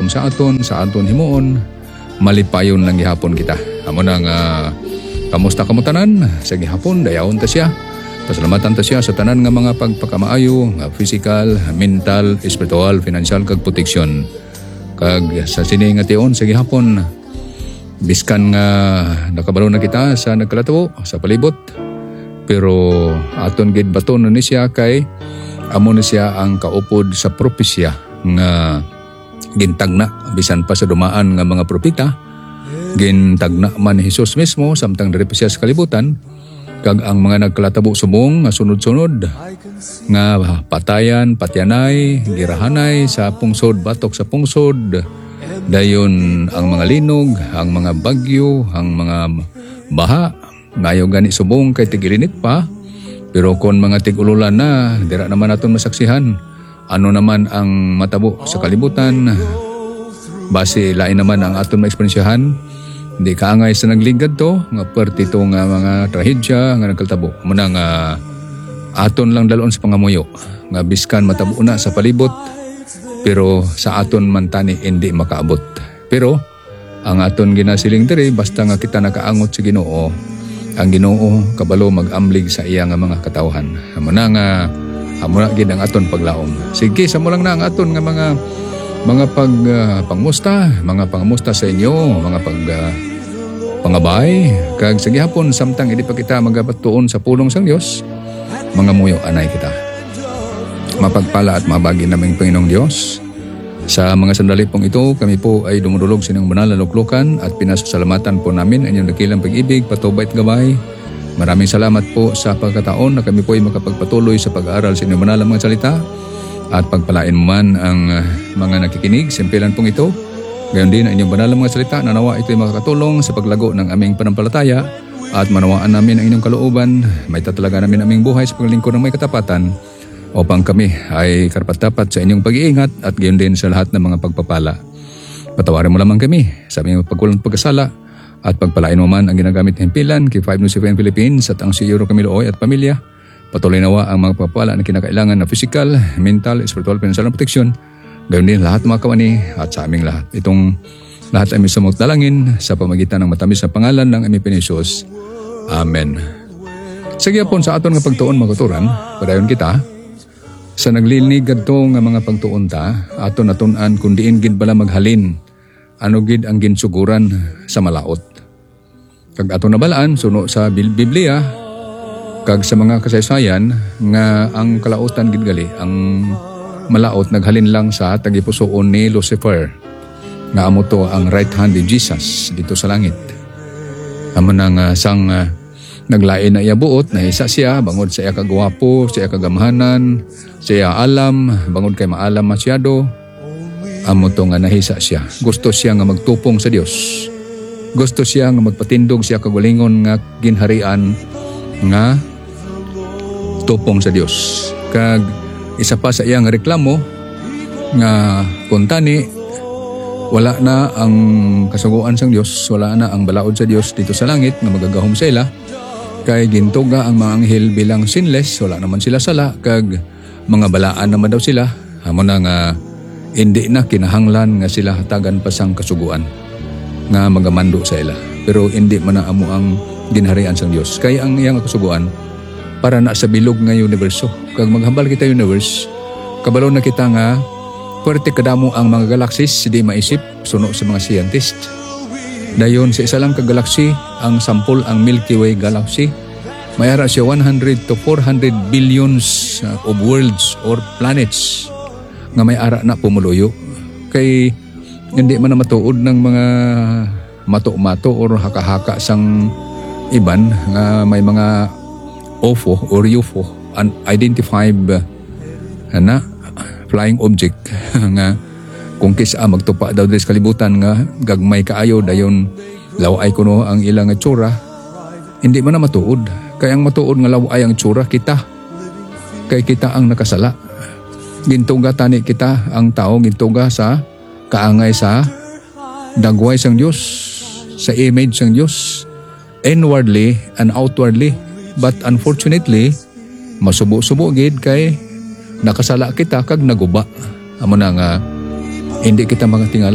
gihapon sa aton himuon, malipayon lang gihapon kita. Amo na nga, kamusta kamutanan? Sa gihapon, dayawon ta siya. Pasalamatan ta siya sa tanan nga mga pagpakamaayo, nga physical, mental, spiritual, financial, kag proteksyon. Kag sa sini nga tion, sa gihapon, biskan nga nakabalo na kita sa nagkalatawo, sa palibot. Pero aton gid baton ni siya kay amo na siya ang kaupod sa propesya nga gintagna bisan pa sa dumaan nga mga propeta. Gintagna man ni Hesus mismo samtang diri pa siya sa kalibutan, kag ang mga nagkalatabo subong nga sunod-sunod nga patayan, patyanay, girahanay sa pungsod, batok sa pungsod, dayon ang mga linog, ang mga bagyo, ang mga baha, ngayo gani subong kay tigilinit pa. Pero kung mga tig-ululan na, dira naman naton masaksihan ano naman ang matabo sa kalibutan. Base lain naman ang aton maekspensyahan. Hindi kaangay sa nagligad to, nga pertito nga mga trahedya nga nagkaltabo. Muna nga aton lang dalon sa pangamuyo, nga biskan matabo na sa palibot, pero sa aton man tani hindi makaabot. Pero ang aton ginasiling diri, basta nga kita nakaangot sa Ginoo, ang Ginoo kabalo mag-amlig sa iya nga mga katawhan. Amo na nga amo na gid ang aton paglaom. Sige, sa mo lang na ang aton nga mga pangmusta sa inyo, mga pangabay, kag sa gihapon samtang hindi pa kita magapatuon sa pulong sang Dios, mga muyo anay kita. Mapagpala at mabagi naming Panginoong Dios. Sa mga sandali pong ito, kami po ay dumudulog sa inyong banal na luklukan at pinasasalamatan po namin ang inyong dakilang pag-ibig, patubay at gabay. Maraming salamat po sa pagkataon na kami po ay makapagpatuloy sa pag-aaral sa inyong banal na mga salita, at pagpalain mo man ang mga nakikinig sa impilan pong ito. Gayon din ang inyong banal na mga salita na nawa ito ay makakatulong sa paglago ng aming panampalataya at manawaan namin ang inyong kalooban. May tatalaga namin aming buhay sa paglingkod ng may katapatan, upang kami ay karapat-dapat sa inyong pag-iingat at gayon din sa lahat ng mga pagpapala. Patawarin mo lamang kami sa aming pagkulang pagkasala at pagpalain mo man ang ginagamit ng himpilan kay 507 Philippines at ang Siyuro Camilo Oy at pamilya. Patuloy nawa ang mga pagpapala na kinakailangan na physical, mental, spiritual, financial na proteksyon. Gayon din lahat ng mga kawani at sa aming lahat. Itong lahat ay may sumot dalangin sa pamagitan ng matamis na pangalan ng aming Pinisus. Amen. Sige po sa aton nga pagtuon maguturan, padayon kita. Sa naglilig adto nga mga pagtuon ta, aton natunan kung diin gid bala maghalin, ano gid ang ginsuguran sa malaot. Kag aton nabalaan suno sa Biblia, kag sa mga kasaysayan nga ang kalautan gid gali, ang malaot naghalin lang sa tagipusoon ni Lucifer, nga amo to ang right hand ni Jesus dito sa langit. Amo nang sang naglain na iya buot, na isa siya bangod sa iya kagwapo, sa iya kagamhanan, sa iya alam, bangod kay maalam masyado. Amo to nga nahisa siya. Gusto siya nga magtupong sa Dios. Gusto siya nga magpatindog siya kagalingon nga ginharian nga tupong sa Dios. Kag isa pa sa iyang reklamo nga kuntani wala na ang kasuguan sang Dios, wala na ang balaod sa Dios dito sa langit nga magagahom sa ila. Kay gintuga ang mga anghel bilang sinless, wala naman sila sala, kag mga balaan naman daw sila. Amo na nga hindi na kinahanglan nga sila hatagan pa sang kasuguan nga magamando sa ila. Pero hindi man na amo ang ginharian sang Dios. Kay ang iyang kasuguan para na sa bilog nga universo. Kag maghambal kita universe, kabalo na kita nga puwerte kadamo ang mga galaxies, di maisip suno sa mga scientist. Dayon sa isa lang ka galaxy, ang sampol ang Milky Way galaxy. Mayara siya 100 to 400 billions of worlds or planets nga may ara na pumuluyo. Kay hindi man na matuod ng mga mato-mato or haka-haka sang iban nga may mga UFO or UFO, unidentified flying object nga kung kisa magtupa daw sa kalibutan nga gagmay kaayo dayon laway kuno ang ilang tsura. Hindi man na matuod. Kaya ang matuod nga laway ang tsura kita. Kay kita ang nakasala. Gintuga tani kita ang tao, gintuga sa kaangay sa dagway sang Dios, sa image sang Dios, inwardly and outwardly. But unfortunately, masubo-subo gid kay nakasala kita kag naguba. Amo na nga hindi kita mga tingala